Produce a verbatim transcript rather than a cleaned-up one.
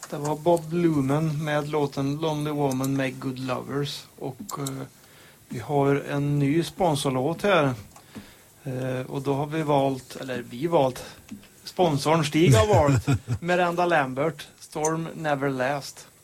Det var Bob Lumen med låten Lonely Woman Make Good Lovers. Och uh, vi har en ny sponsorlåt här. Uh, och då har vi valt, eller vi valt, sponsorn Stig har valt Miranda Lambert, Storm Never Last.